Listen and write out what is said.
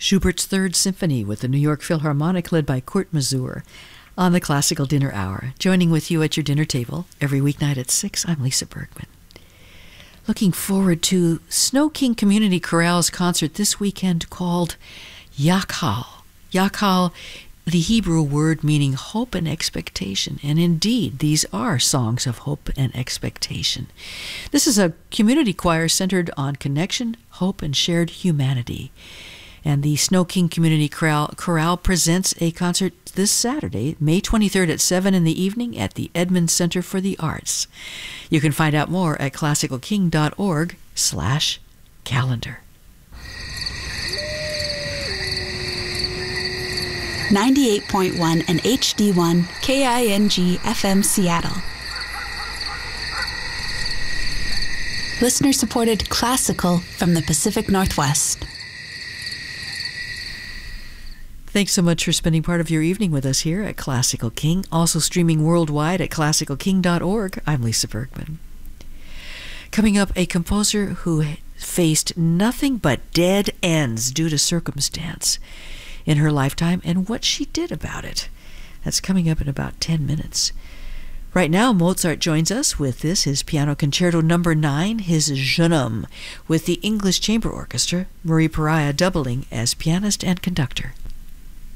Schubert's Third Symphony with the New York Philharmonic led by Kurt Masur on the Classical Dinner Hour. Joining with you at your dinner table every weeknight at 6, I'm Lisa Bergman. Looking forward to Snow King Community Chorale's concert this weekend called Yakhal. Yakhal, the Hebrew word meaning hope and expectation. And indeed, these are songs of hope and expectation. This is a community choir centered on connection, hope, and shared humanity. And the Snow King Community Chorale presents a concert this Saturday, May 23rd at 7 in the evening at the Edmonds Center for the Arts. You can find out more at classicalking.org/calendar. 98.1 and HD1 KING FM Seattle. Listener-supported classical from the Pacific Northwest. Thanks so much for spending part of your evening with us here at Classical King, also streaming worldwide at classicalking.org. I'm Lisa Bergman. Coming up, a composer who faced nothing but dead ends due to circumstance in her lifetime and what she did about it. That's coming up in about 10 minutes. Right now, Mozart joins us with his Piano Concerto No. 9, his Jeune Homme, with the English Chamber Orchestra, Marie Pariah doubling as pianist and conductor.